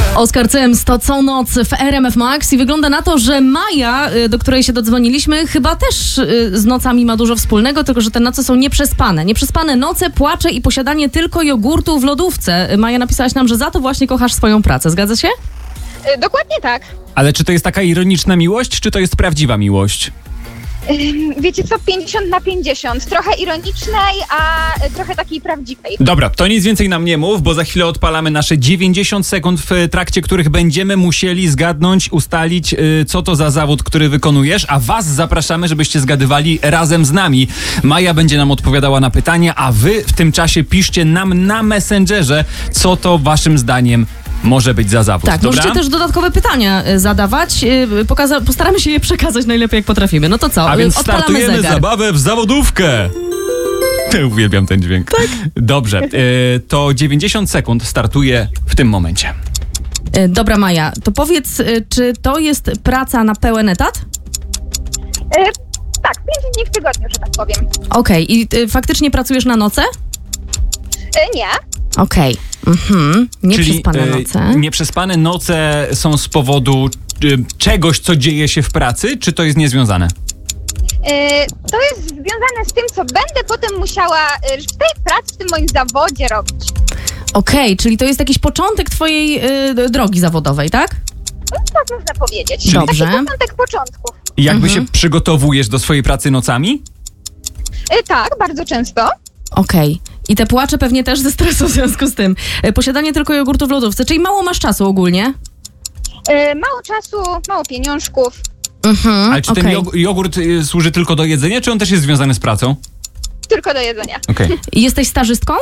Oskar Cyms to co noc w RMF Max i wygląda na to, że Maja, do której się dodzwoniliśmy, chyba też z nocami ma dużo wspólnego, tylko że te noce są nieprzespane. Nieprzespane noce, płacze i posiadanie tylko jogurtu w lodówce. Maja, napisałaś nam, że za to właśnie kochasz swoją pracę. Zgadza się? Dokładnie tak. Ale czy to jest taka ironiczna miłość, czy to jest prawdziwa miłość? Wiecie co, 50/50. Trochę ironicznej, a trochę takiej prawdziwej. Dobra, to nic więcej nam nie mów, bo za chwilę odpalamy nasze 90 sekund, w trakcie których będziemy musieli zgadnąć, ustalić, co to za zawód, który wykonujesz, a was zapraszamy, żebyście zgadywali razem z nami. Maja będzie nam odpowiadała na pytania, a wy w tym czasie piszcie nam na Messengerze, co to waszym zdaniem może być za zawód. Tak, dobra? możecie też dodatkowe pytania zadawać. Postaramy się je przekazać najlepiej, jak potrafimy. No to co? A więc odpalamy startujemy zegar. zabawę w zawodówkę. Uwielbiam ten dźwięk. Tak? Dobrze, to 90 sekund startuje w tym momencie. Dobra, Maja, to powiedz, czy to jest praca na pełen etat? Tak, 5 dni w tygodniu, że tak powiem. Okej, i faktycznie pracujesz na noce? Nie. Okej. Nieprzespane noce. Nieprzespane noce są z powodu czegoś, co dzieje się w pracy, czy to jest niezwiązane? To jest związane z tym, co będę potem musiała w tej pracy, w tym moim zawodzie robić. Okej, czyli to jest jakiś początek twojej drogi zawodowej, tak? No, tak można powiedzieć. Dobrze. Taki początek początków. Jakby się przygotowujesz do swojej pracy nocami? Tak, bardzo często. Okej. I te płacze pewnie też ze stresu w związku z tym. Posiadanie tylko jogurtu w lodówce, czyli mało masz czasu ogólnie? Mało czasu, mało pieniążków. Ale czy ten jogurt służy tylko do jedzenia, czy on też jest związany z pracą? Tylko do jedzenia. Okej. Jesteś stażystką?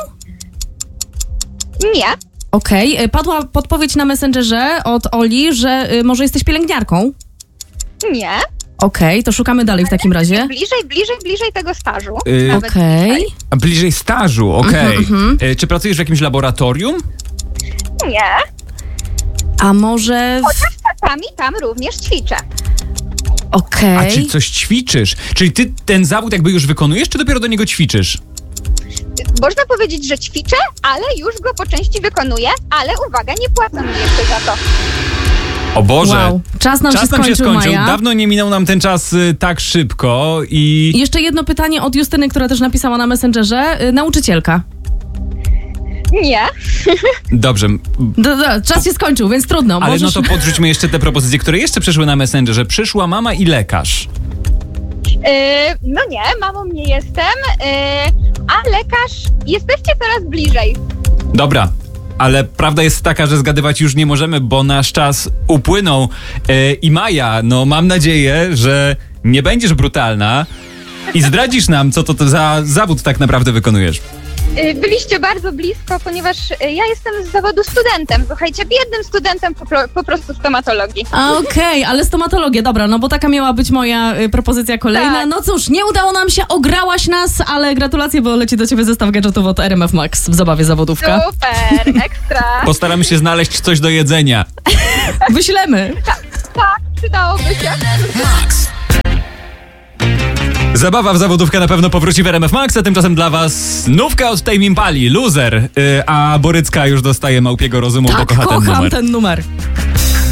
Nie. Okej. Padła podpowiedź na Messengerze od Oli, że może jesteś pielęgniarką? Nie. Okej, to szukamy dalej w takim razie. Bliżej tego stażu. Okej. A bliżej stażu, okej. Czy pracujesz w jakimś laboratorium? Nie. A może... Chociaż czasami tam również ćwiczę. Okej. A czy coś ćwiczysz? Czyli ty ten zawód jakby już wykonujesz, czy dopiero do niego ćwiczysz? Można powiedzieć, że ćwiczę, ale już go po części wykonuję, ale uwaga, nie płacą mi jeszcze za to. O Boże. Wow. Czas nam się skończył, Maja. Dawno nie minął nam ten czas tak szybko i... Jeszcze jedno pytanie od Justyny, która też napisała na Messengerze. Nauczycielka. Nie. Dobrze. Czas się skończył, więc trudno. Ale możesz... no to podrzućmy jeszcze te propozycje, które jeszcze przyszły na Messengerze. Przyszła mama i lekarz. No nie, mamą nie jestem, a lekarz jesteście coraz bliżej. Dobra. Ale prawda jest taka, że zgadywać już nie możemy, bo nasz czas upłynął. I Maja, no mam nadzieję, że nie będziesz brutalna i zdradzisz nam, co to za zawód tak naprawdę wykonujesz. Byliście bardzo blisko, ponieważ ja jestem z zawodu studentem. Słuchajcie, biednym studentem po prostu stomatologii. Okej, ale stomatologię, dobra, no bo taka miała być moja propozycja kolejna. Tak. No cóż, nie udało nam się, ograłaś nas, ale gratulacje, bo leci do ciebie zestaw gadżetów od RMF Max w zabawie zawodówka. Super, ekstra. Postaramy się znaleźć coś do jedzenia. Wyślemy. Tak, przydałoby się. Zabawa w zawodówkę na pewno powróci w RMF Max, a tymczasem dla was nówka od Tame Impali, Loser, a Borycka już dostaje małpiego rozumu, bo Tak, kocha ten kocham numer. ten numer.